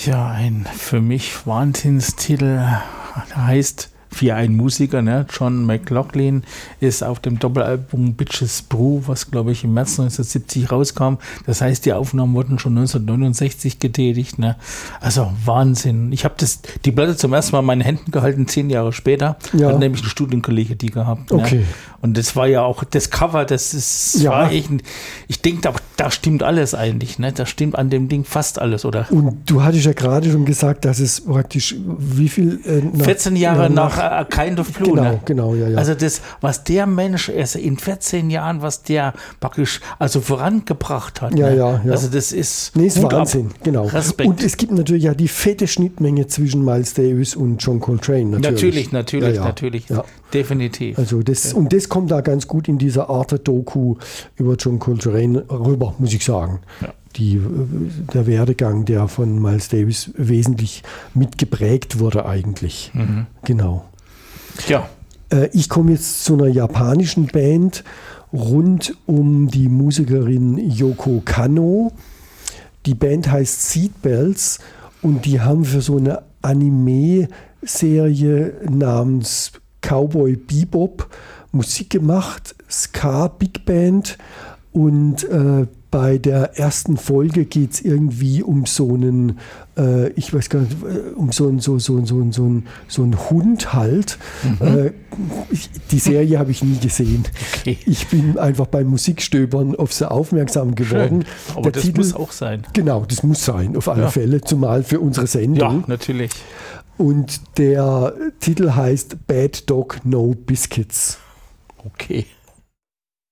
Ja, ein für mich Wahnsinnstitel heißt für einen Musiker, ne? John McLaughlin ist auf dem Doppelalbum Bitches Brew, was glaube ich im März 1970 rauskam. Das heißt, die Aufnahmen wurden schon 1969 getätigt. Ne? Also Wahnsinn. Ich habe die Platte zum ersten Mal in meinen Händen gehalten, 10 Jahre später. Ja. Hat nämlich ein Studienkollege die gehabt. Okay. Ne? Und das war ja auch das Cover, war echt, ich denke, da stimmt alles eigentlich. Ne? Da stimmt an dem Ding fast alles, oder? Und du hattest ja gerade schon gesagt, dass es praktisch, wie viel? 14 Jahre nach A Kind of Blue. Genau, ja. Also das, was der Mensch in 14 Jahren, was der praktisch vorangebracht hat. Ja. Also das ist Wahnsinn, genau. Respekt. Und es gibt natürlich ja die fette Schnittmenge zwischen Miles Davis und John Coltrane. Natürlich. Ja. Definitiv. Also und das kommt da ganz gut in dieser Art Doku über John Coltrane rüber, muss ich sagen. Ja. Der Werdegang, der von Miles Davis wesentlich mitgeprägt wurde eigentlich. Mhm. Genau. Ja. Ich komme jetzt zu einer japanischen Band rund um die Musikerin Yoko Kanno. Die Band heißt Seatbelts und die haben für so eine Anime-Serie namens Cowboy Bebop Musik gemacht, Ska Big Band, und bei der ersten Folge geht es irgendwie um so einen, ich weiß gar nicht, um so einen Hund halt. Mhm. Die Serie habe ich nie gesehen. Okay. Ich bin einfach beim Musikstöbern auf sie aufmerksam geworden. Schön. Aber das muss auch sein. Genau, das muss sein, auf alle Fälle, zumal für unsere Sendung. Ja, natürlich. Und der Titel heißt Bad Dog No Biscuits. Okay.